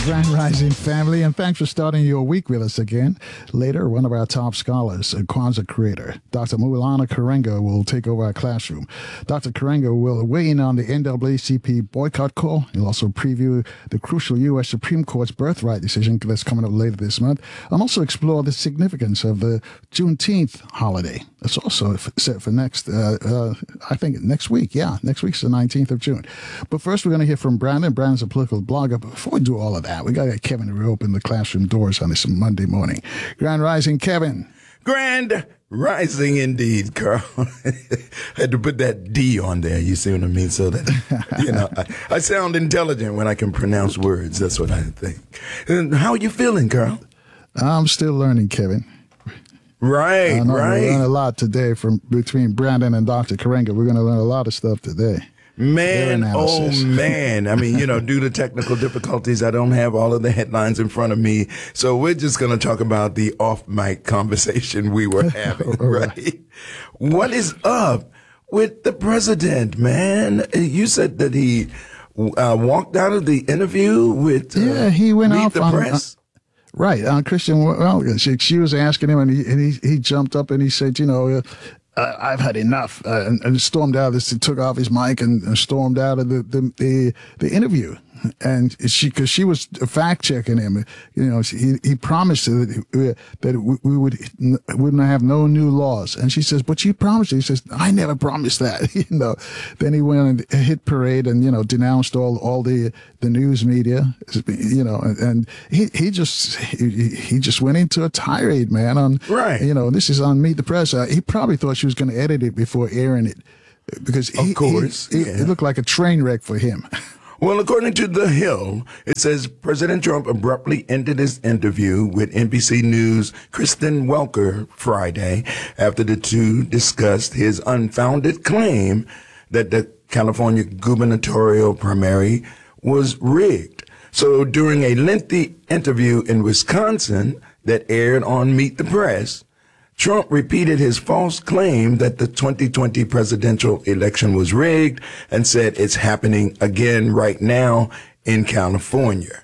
Grand Rising family, and thanks for starting your week with us again. Later, one of our top scholars, a Kwanzaa creator, Dr. Mulana Karenga, will take over our classroom. Dr. Karenga will weigh in on the NAACP boycott call. He'll also preview the crucial U.S. Supreme Court's birthright decision that's coming up later this month, and also explore the significance of the Juneteenth holiday. It's also set for next week. Yeah, next week's the 19th of June. But first, we're going to hear from Brandon. Brandon's a political blogger. But before we do all of that, we got to get Kevin to reopen the classroom doors on this Monday morning. Grand Rising, Kevin. Grand Rising indeed, Carl. I had to put that D on there, you see what I mean? So that, I sound intelligent when I can pronounce words. That's what I think. And how are you feeling, Carl? I'm still learning, Kevin. Right. We learned a lot today between Brandon and Dr. Karenga. We're going to learn a lot of stuff today. Man, oh man. I mean, due to technical difficulties, I don't have all of the headlines in front of me. So we're just going to talk about the off-mic conversation we were having, right? What is up with the president, man? You said that he walked out of the interview with he went Meet off the on Press. Right. Christian, well, she was asking him, and he jumped up and he said, I've had enough, and stormed out. He took off his mic and stormed out of the interview. And because she was fact checking him, he promised her that we wouldn't have no new laws. And she says, "But you promised." He says, "I never promised that." Then he went and hit parade and denounced all the news media. And he just went into a tirade, man. On right. This is on Meet the Press. He probably thought she was going to edit it before airing it, because it looked like a train wreck for him. Well, according to The Hill, it says President Trump abruptly ended his interview with NBC News' Kristen Welker Friday after the two discussed his unfounded claim that the California gubernatorial primary was rigged. So during a lengthy interview in Wisconsin that aired on Meet the Press, Trump repeated his false claim that the 2020 presidential election was rigged and said it's happening again right now in California.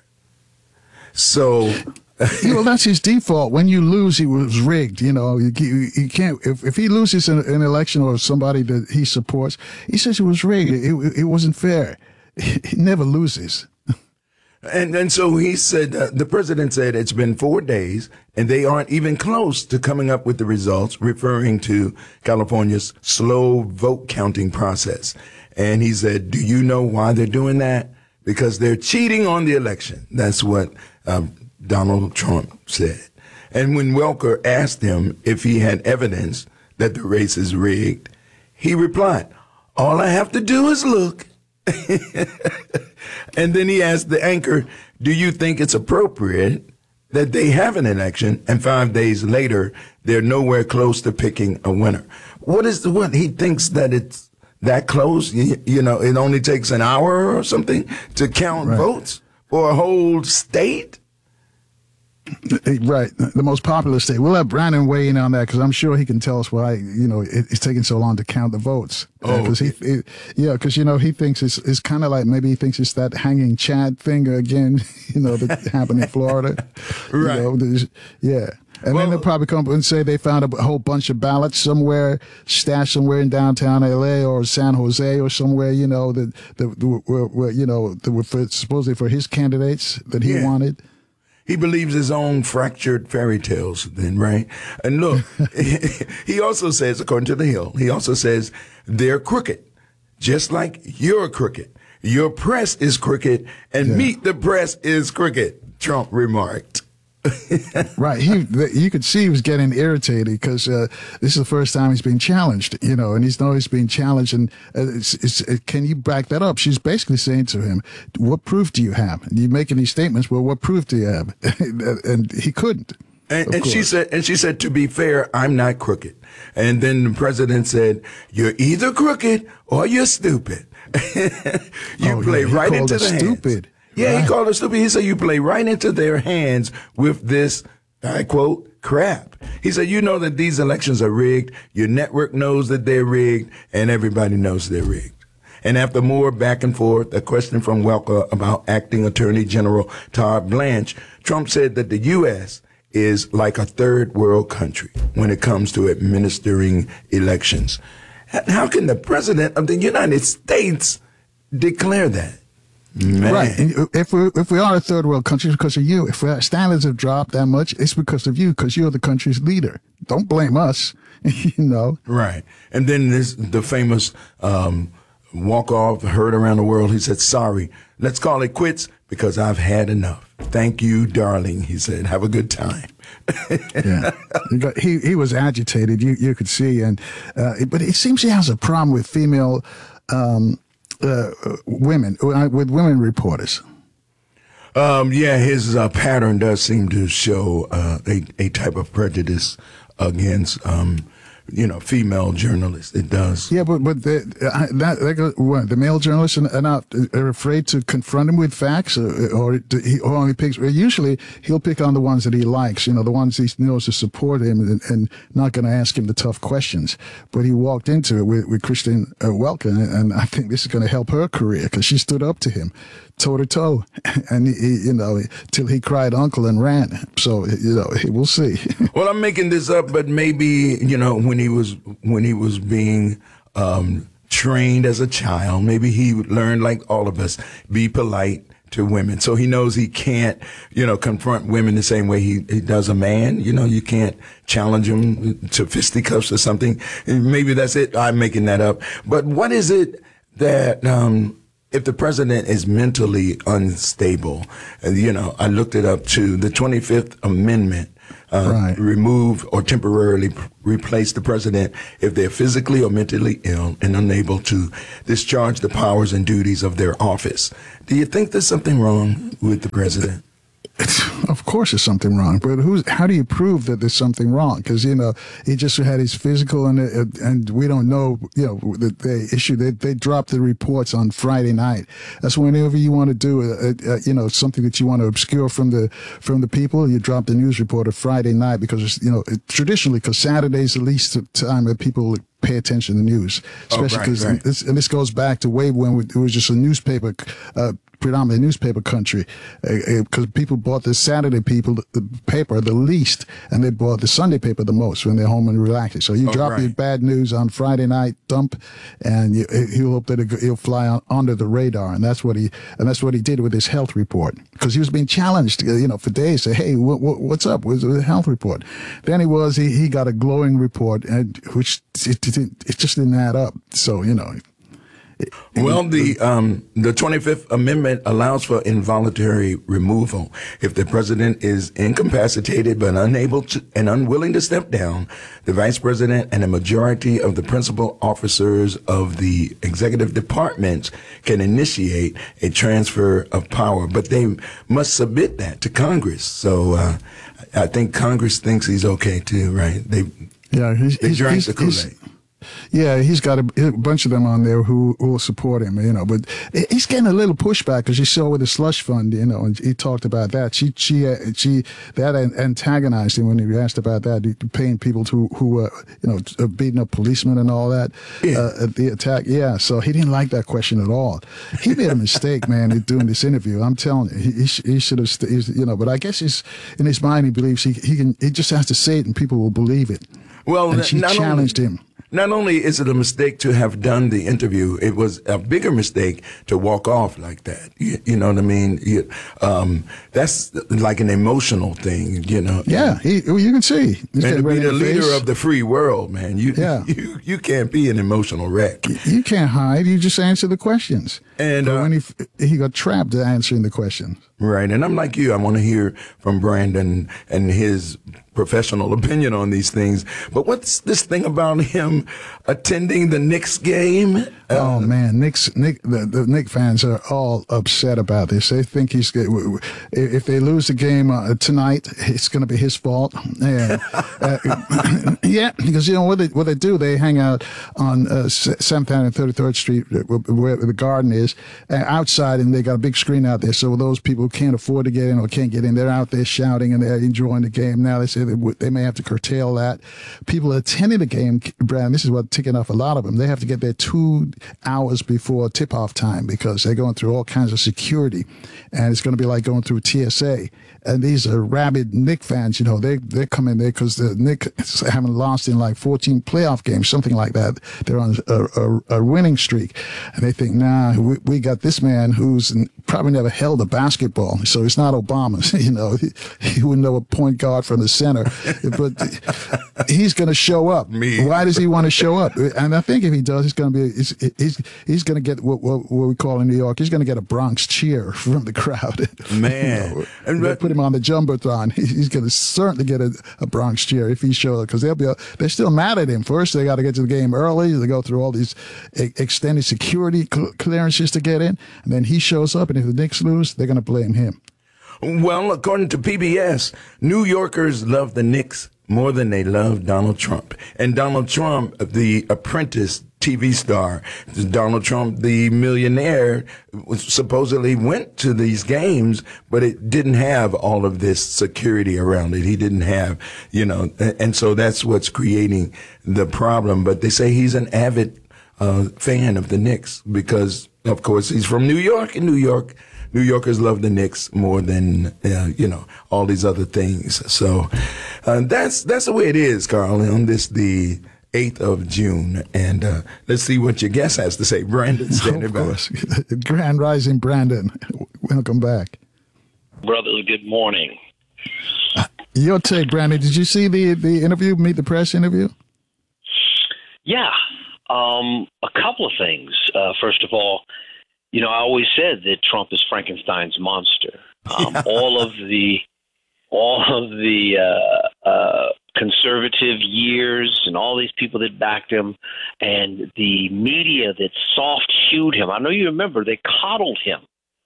So, well, that's his default. When you lose, he was rigged. You can't. If he loses an election or somebody that he supports, he says it was rigged. It wasn't fair. He never loses. And so he said, the president said it's been 4 days and they aren't even close to coming up with the results, referring to California's slow vote counting process. And he said, do you know why they're doing that? Because they're cheating on the election. That's what Donald Trump said. And when Welker asked him if he had evidence that the race is rigged, he replied, all I have to do is look. And then he asked the anchor, do you think it's appropriate that they have an election and 5 days later they're nowhere close to picking a winner? What he thinks that it's that close? It only takes an hour or something to count votes for a whole state? Right, the most popular state. We'll have Brandon weigh in on that because I'm sure he can tell us why it's taking so long to count the votes. Because he thinks it's kind of like, maybe he thinks it's that hanging Chad thing again. That happened in Florida. Right. And then they'll probably come up and say they found a whole bunch of ballots somewhere, stashed somewhere in downtown LA or San Jose or somewhere, that were supposedly for his candidates that he wanted. He believes his own fractured fairy tales then, right? And look, he also says, according to The Hill, he also says they're crooked, just like you're crooked. Your press is crooked and Meet the Press is crooked, Trump remarked. Right. You could see he was getting irritated because this is the first time he's been challenged, and he's being challenged. And can you back that up? She's basically saying to him, what proof do you have? And you're making these statements. Well, what proof do you have? And he couldn't. And she said, to be fair, I'm not crooked. And then the president said, you're either crooked or you're stupid. You play right into the stupid. Hands. Yeah, He called her stupid. He said, you play right into their hands with this, I quote, crap. He said, you know that these elections are rigged. Your network knows that they're rigged, and everybody knows they're rigged. And after more back and forth, a question from Welker about acting Attorney General Todd Blanche, Trump said that the U.S. is like a third world country when it comes to administering elections. How can the president of the United States declare that? Man. Right. And if we are a third world country, it's because of you. If our standards have dropped that much, it's because of you, because you're the country's leader. Don't blame us, you know. Right. And then there's the famous walk off, heard around the world. He said, sorry, let's call it quits because I've had enough. Thank you, darling. He said, have a good time. Yeah. He was agitated. You could see. But it seems he has a problem with female women, with women reporters. Yeah, his pattern does seem to show a type of prejudice against, female journalists. It does. Yeah, but the male journalists are not afraid to confront him with facts, or he only picks. Usually, he'll pick on the ones that he likes. The ones he knows to support him, and not going to ask him the tough questions. But he walked into it with Kristen Welker, and I think this is going to help her career because she stood up to him, toe to toe, and till he cried uncle and ran. So we'll see. Well, I'm making this up, but maybe when he was being trained as a child, maybe he learned, like all of us, be polite to women. So he knows he can't, confront women the same way he does a man. You can't challenge him to fisticuffs or something. And maybe that's it. I'm making that up. But what is it that if the president is mentally unstable, I looked it up too, the 25th Amendment right. remove or temporarily replace the president if they're physically or mentally ill and unable to discharge the powers and duties of their office. Do you think there's something wrong with the president? Of course there's something wrong, but how do you prove that there's something wrong? Because, he just had his physical and we don't know, that they dropped the reports on Friday night. That's whenever you want to do, something that you want to obscure from the people, you drop the news report of Friday night because, traditionally, because Saturday's the least time that people pay attention to the news, especially because this goes back to way when it was just a newspaper, predominantly newspaper country, because people bought the Saturday paper the least, and they bought the Sunday paper the most when they're home and relaxing. So you drop your bad news on Friday night, dump, and he'll hope that he'll fly under the radar, and that's what he did with his health report, because he was being challenged, for days. Say, hey, what's up with the health report? Then he got a glowing report, and which it just didn't add up. So Well, the 25th Amendment allows for involuntary removal if the president is incapacitated but unable to and unwilling to step down. The vice president and a majority of the principal officers of the executive departments can initiate a transfer of power, but they must submit that to Congress. So I think Congress thinks he's okay too, right? They drank the Kool-Aid. Yeah, he's got a bunch of them on there who will support him, but he's getting a little pushback because you saw with the slush fund, and he talked about that. That antagonized him when he asked about that, paying people who were, beating up policemen and all that at the attack. Yeah, so he didn't like that question at all. He made a mistake, man, in doing this interview. I'm telling you, he should have, but I guess in his mind he believes he just has to say it and people will believe it. Well, and she challenged him. Not only is it a mistake to have done the interview, it was a bigger mistake to walk off like that. You know what I mean? That's like an emotional thing, Yeah, you can see. And to be the leader of the free world, man, you can't be an emotional wreck. You can't hide. You just answer the questions. And when he got trapped answering the questions. Right. And I'm like you. I want to hear from Brandon and his professional opinion on these things. But what's this thing about him attending the Knicks game? Oh man, the Knicks fans are all upset about this. They think if they lose the game tonight, it's going to be his fault. Yeah, yeah, because what they do, they hang out on 7th and 33rd Street where the Garden is outside, and they got a big screen out there. So those people who can't afford to get in or can't get in, they're out there shouting and they're enjoying the game. Now they say they may have to curtail that. People attending the game, Brad, this is what's ticking off a lot of them. They have to get there 2 hours before tip-off time because they're going through all kinds of security, and it's going to be like going through TSA. And these are rabid Knick fans, they're coming there because the Knicks haven't lost in like 14 playoff games, something like that. They're on a winning streak. And they think, we got this man who's probably never held a basketball. So it's not Obama, he wouldn't know a point guard from the center, but he's going to show up. Why does he want to show up? And I think if he does, he's going to get what we call in New York, he's going to get a Bronx cheer from the crowd. Man. And put him on the jumbotron. He's going to certainly get a Bronx cheer if he shows up because they're still mad at him. First, they got to get to the game early. They go through all these extended security clearances to get in, and then he shows up. And if the Knicks lose, they're going to blame him. Well, according to PBS, New Yorkers love the Knicks more than they love Donald Trump. And Donald Trump, the Apprentice TV star, Donald Trump, the millionaire, supposedly went to these games, but it didn't have all of this security around it. He didn't have, and so that's what's creating the problem. But they say he's an avid fan of the Knicks because, of course, he's from New York, and New Yorkers love the Knicks more than, all these other things. So that's the way it is, Carl, on the 8th of June. And let's see what your guest has to say. Brandon, standing by. Of course. Grand Rising, Brandon. Welcome back. Brother, good morning. Your take, Brandon. Did you see the interview, Meet the Press interview? Yeah. A couple of things. First of all, I always said that Trump is Frankenstein's monster. All of the conservative years and all these people that backed him and the media that soft-shoed him. I know you remember they coddled him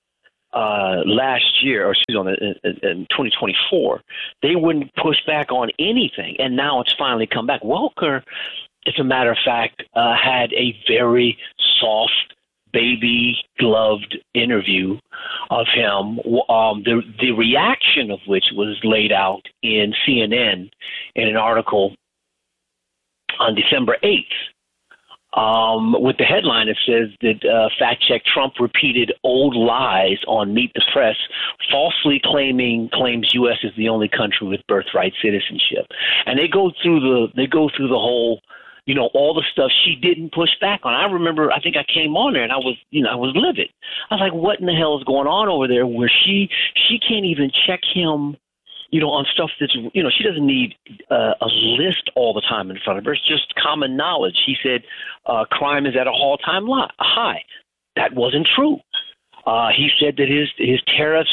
last year, or in 2024. They wouldn't push back on anything, and now it's finally come back. Welker, as a matter of fact, had a very soft, baby-gloved interview of him, the reaction of which was laid out in CNN in an article on December 8th. With the headline, it says that Fact Check Trump repeated old lies on Meet the Press, falsely claims U.S. is the only country with birthright citizenship. And they go through the whole, all the stuff she didn't push back on. I remember, I think I came on there and I was livid. I was like, what in the hell is going on over there where she can't even check him, on stuff that's, she doesn't need a list all the time in front of her. It's just common knowledge. She said crime is at a all-time high. That wasn't true. He said that his tariffs,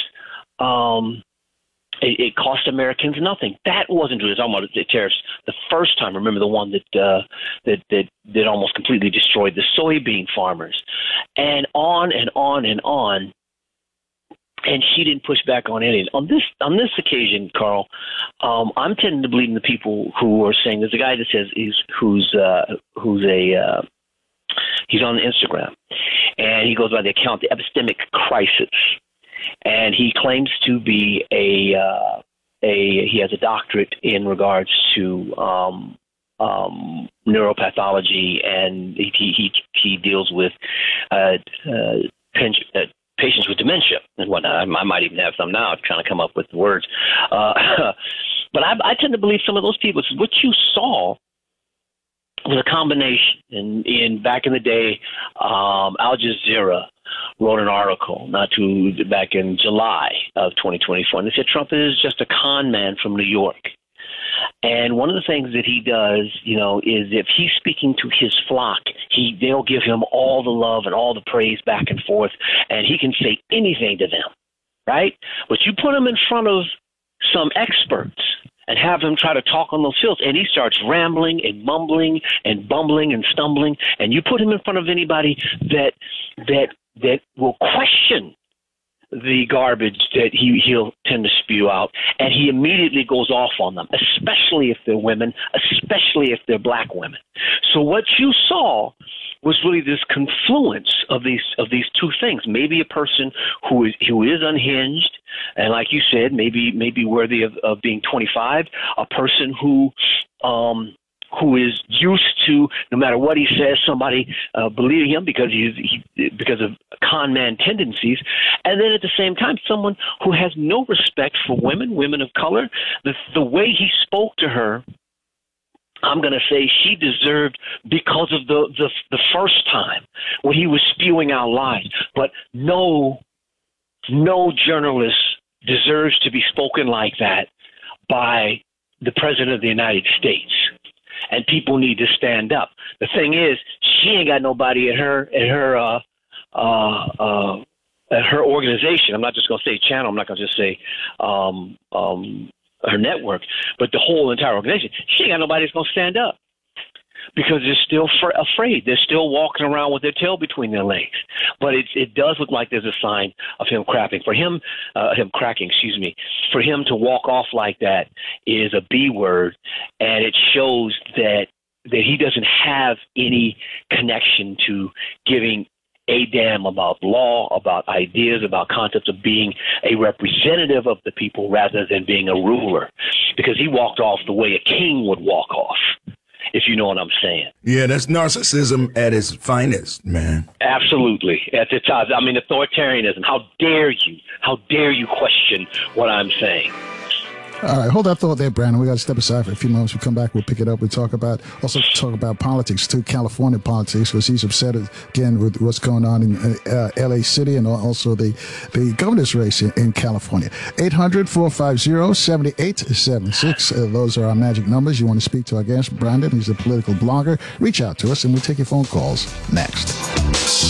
it cost Americans nothing. That wasn't true. It was almost the tariffs the first time. Remember the one that almost completely destroyed the soybean farmers, and on and on and on. And she didn't push back on any. On this occasion, Carl, I'm tending to believe in the people who are saying there's a guy that says he's on Instagram, and he goes by the account the Epistemic Crisis. And he claims to be he has a doctorate in regards to neuropathology, and he deals with patients with dementia and whatnot. I might even have some now. I'm trying to come up with the words. But I tend to believe some of those people. What you saw was a combination. In back in the day, Al Jazeera wrote an article back in July of 2024, and they said Trump is just a con man from New York. And one of the things that he does, is if he's speaking to his flock, they'll give him all the love and all the praise back and forth, and he can say anything to them, right? But you put him in front of some experts and have him try to talk on those fields, and he starts rambling and mumbling and bumbling and stumbling, and you put him in front of anybody that will question the garbage that he'll tend to spew out, and he immediately goes off on them, especially if they're women, especially if they're black women. So what you saw was really this confluence of these two things. Maybe a person who is unhinged, and like you said, maybe worthy of being 25. A person who who is used to, no matter what he says, somebody believing him because because of con man tendencies, and then at the same time, someone who has no respect for women of color. The way he spoke to her, I'm going to say she deserved because of the first time when he was spewing out lies. But no journalist deserves to be spoken like that by the President of the United States. And people need to stand up. The thing is, she ain't got nobody at her organization. I'm not just going to say channel. I'm not going to just say her network, but the whole entire organization. She ain't got nobody that's going to stand up because they're still afraid. They're still walking around with their tail between their legs. But it does look like there's a sign of him cracking. For him cracking, for him to walk off like that is a B word, and it shows that he doesn't have any connection to giving a damn about law, about ideas, about concepts of being a representative of the people rather than being a ruler, because he walked off the way a king would walk off, if you know what I'm saying. Yeah, that's narcissism at its finest, man. Absolutely. At the top. I mean, authoritarianism. How dare you? How dare you question what I'm saying? All right, hold that thought there, Brandon. We got to step aside for a few moments. We come back, we'll pick it up. We talk about politics too, California politics, because he's upset again with what's going on in L.A. City and also the governor's race in California. 800-450-7876. Those are our magic numbers. You want to speak to our guest, Brandon. He's a political blogger. Reach out to us, and we'll take your phone calls next.